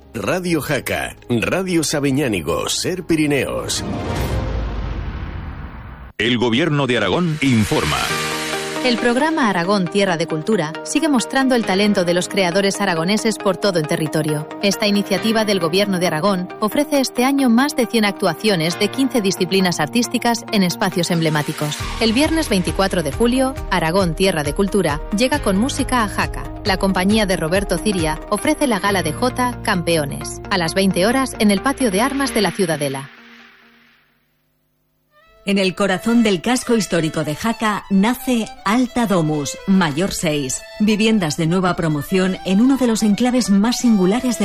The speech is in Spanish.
Radio Jaca, Radio Sabiñánigo, Ser Pirineos. El Gobierno de Aragón informa. El programa Aragón Tierra de Cultura sigue mostrando el talento de los creadores aragoneses por todo el territorio. Esta iniciativa del Gobierno de Aragón ofrece este año más de 100 actuaciones de 15 disciplinas artísticas en espacios emblemáticos. El viernes 24 de julio, Aragón Tierra de Cultura llega con música a Jaca. La compañía de Roberto Ciria ofrece la gala de Jota Campeones, a las 20 horas en el patio de armas de la Ciudadela. En el corazón del casco histórico de Jaca nace Alta Domus, Mayor 6. Viviendas de nueva promoción en uno de los enclaves más singulares de